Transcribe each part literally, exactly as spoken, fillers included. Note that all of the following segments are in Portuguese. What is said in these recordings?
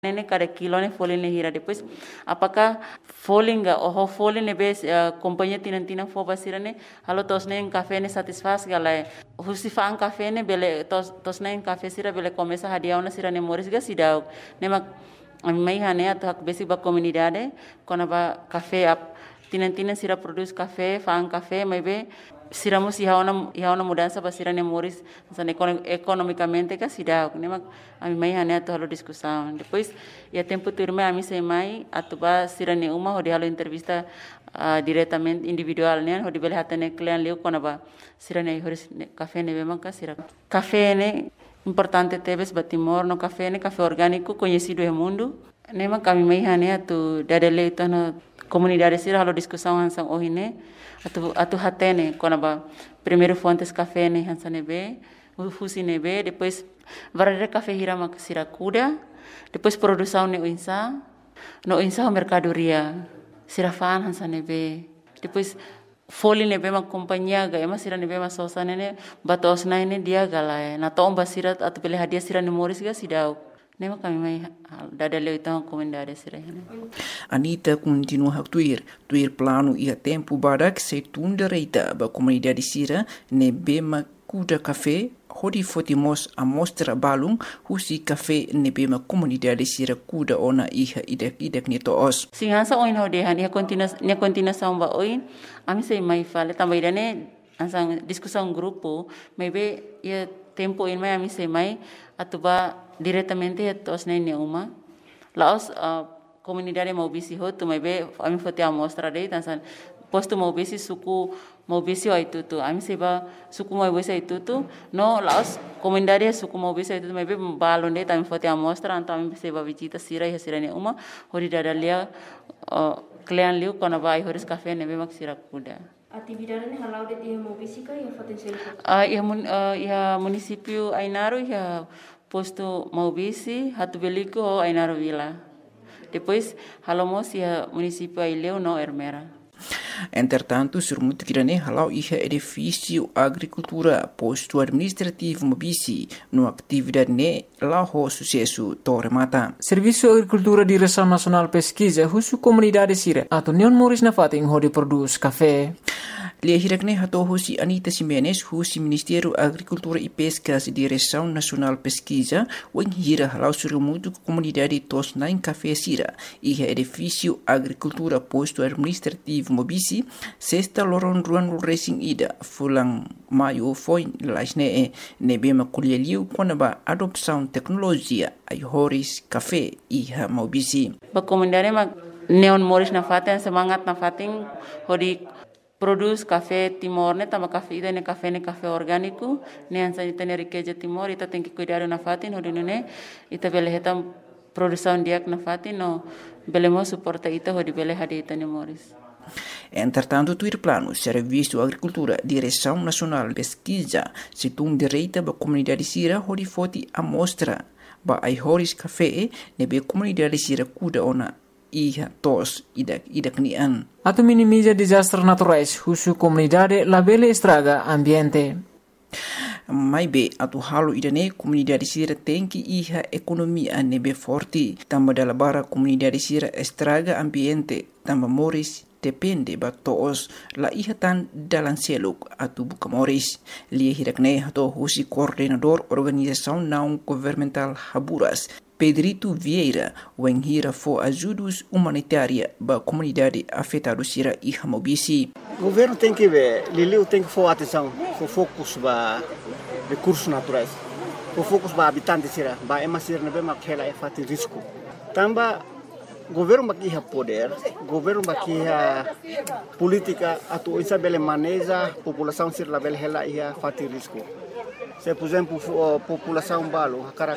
Nene cada kilo ne folha ne hira depois apakah folha enggak oh folha ne bes companhia tinan tinan fo basira ne halo tos ne café ne satisfaz galai husifa ang café ne bele tos tos ne café sira bele começa hadiah na sira ne moris ga sidau ne mak mai hane atak besi ba comunidade kona ba café ap tinan tinan sira produz café fa ang café mai be sira mo si haona haona mudança ba sira ne moris sa economicamente ka sidau ne mak ami mai hane ato halo discussão depois ia tempo turma ami sei mai atuba sira ne uma hodi halo entrevista uh, diretamente individual ne hodi bele hatane client leu kona ba sira ne horis café ne be manka sira café ne importante tebes batimor no café ne café orgânico conhecido no mundo ne mak ami mai hane atu dadele itu no comunidade sira halo discussão hansang ohine atu atu hatene kona ba primeiro fontes café ne hansane be ufusi ne be depois varare café hira mak sira kuda depois produção ne insa no insa mercadoria sira fan hansane be depois folha ne be mak companhia ga ema sira ne be mak sosa ne batos na ne dia galai na tomba sira atu bele hadiah sira ne moris ga sidau nema kami mai dadale itang comunidade sira hene Anita continua a tuir tuir plano ia tempo barak se tunda reita ba comunidade sira ne bema kuda café hodi fotimos a mostra balung husi café ne bema comunidade sira kuda ona iha idek idek ni to os singansa oin hode han ia continua ia continua samba oin ami sei mai fale também dane ansang discussão grupo maybe ia tempo in mai ami sei mai atuba diretamente tos ne ne uma laos uh, comunidade maubisi ho tu maybe ami fote amostra dei tansan posto maubisi suku maubisi o itu tu ami seba suku maubisi itu tu no laos comunidade suku maubisi itu maybe balon dei tami fote amostra anta ami seba visita sira ya sira ne uma hori dadalia uh, client liu kona vai horis café ne be mak sira kuda atividade ne halau de dia maubisi ka ya fote sel uh, ya mun uh, ya município Ainaro ya posto Maubisi, Hatu Belico ou Ainaro Vila. Depois, halamos ia município Aileu no Ermera. Entretanto, surmut kirane halau iha edifício agricultura posto administrativo Mobisi no atividade ne lao sucesso Torremata. Serviço Agricultura Direção Nacional Pesquisa husu comunidade sira atau neon moris na fating hodi produz café. Lia hirakne hato husi Anita Simenes husi Ministério Agricultura e Pescas Direção Nacional Pesquisa wen hira halau surmut comunidade tos nain café sira iha edifício agricultura posto administrativo Mobisi sexta loron ruan racing ida fulang maio foi lasne e nebema kuleliu konaba adopção tecnologia ai horis café iha Mobisi. Ba comunidade ma neon moris na faten semangat na fating hodi produz café Timor ne tama café ida ne café ne café orgânico ne ansa ita ne riqueza Timor ita tem que cuidar na fatin hodi ne ita bele hetam produção diak na fatin no belemo suporta ita hodi bele hadi ita ne moris. Entretanto, tuir plano Serviço Agricultura Direção Nacional Pesquisa situng direita ba comunidade sira hodi foti amostra ba ai horis café nebe comunidade sira kuda ona iha tos idak idak nian. Atau minimiza desastres naturais husu comunidade labele estraga ambiente. Mai be atu halu idane comunidade sira tem que iha economia nebe forte tamba dala bara comunidade sira estraga ambiente tamba moris depende ba toos la iha tan dalan seluk atu buka moris lia hirakne hato husi coordenador organização não governamental Haburas Pedrito Vieira wen hira fo ajudos humanitária ba comunidade afetada sira iha Mobisi. O governo tem que ver, Liliu tem que for atenção, for focus ba recursos naturais, for focus ba habitantes sira, ba emasir nebe makela e fatin risco. Tamba governo bakiha poder, governo bakiha política atu isa bele maneja população sir label hela ia fatin risco. Se por exemplo população balo hakara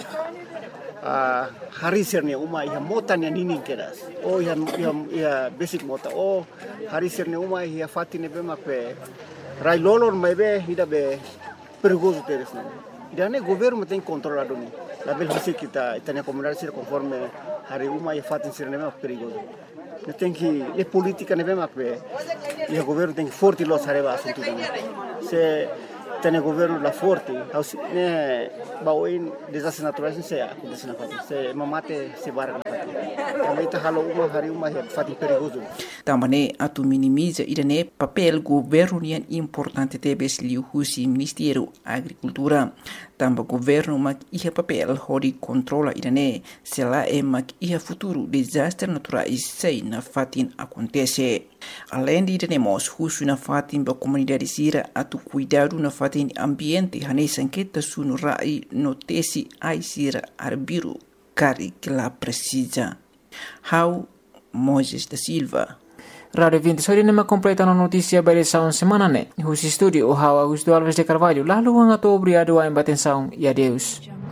Uh, hari sirne uma ia mota ne nini keras o ia ia, ia basic mota o hari sirne uma ia fatine be mape rai lolor mai be ida be perigoso teres não ida ne governo tem controlado ni la bel hisi kita itania comunidade sir conforme hari uma ia fatin sirne be perigoso ne tem que e política ne be mape ia governo tem que forte los areba assunto se tem governo lá forte, né, bawain desastres naturais não sei acontece na fati, se mamate se barra na fati. Também tá halo uma hari uma é fati perigoso. Também atu minimiza irane papel governo yang importante tebes liu husi Ministério Agricultura. Também governo mak ia papel hori controla irane se lá é mak ia futuro desastre naturais sei na fatin acontece. Além de iremos husu na fatin ba comunidade sira atu cuidado na fatin ambiente hane sanqueta sunu rai notesi ai sira arbiru cari que lá precisa. How Moses da Silva. Radio vinte sori nema completa na notícia bere saun semana ne. Husi studio o How Augusto Alves de Carvalho. Lalu hanga to obrigado a embatenção e adeus.